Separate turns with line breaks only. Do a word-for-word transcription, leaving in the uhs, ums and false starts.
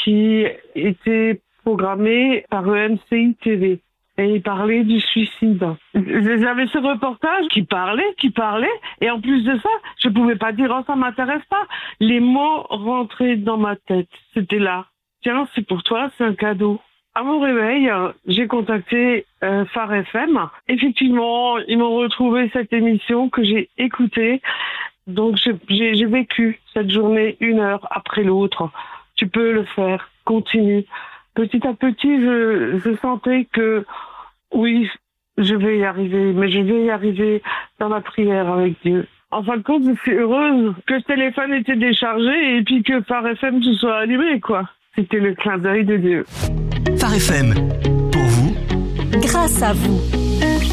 qui était programmé par E M C I T V. Et il parlait du suicide. J'avais ce reportage qui parlait, qui parlait, et en plus de ça, je pouvais pas dire « oh, ça m'intéresse pas ». Les mots rentraient dans ma tête. C'était là. Tiens, c'est pour toi, c'est un cadeau. À mon réveil, j'ai contacté euh, Phare F M. Effectivement, ils m'ont retrouvé cette émission que j'ai écoutée. Donc, j'ai, j'ai, j'ai vécu cette journée une heure après l'autre. Tu peux le faire. Continue. Petit à petit, je, je sentais que, oui, je vais y arriver, mais je vais y arriver dans la prière avec Dieu. En fin de compte, je suis heureuse que ce téléphone était déchargé et puis que Phare F M se soit allumé, quoi. C'était le clin d'œil de Dieu.
Phare F M, pour vous,
grâce à vous.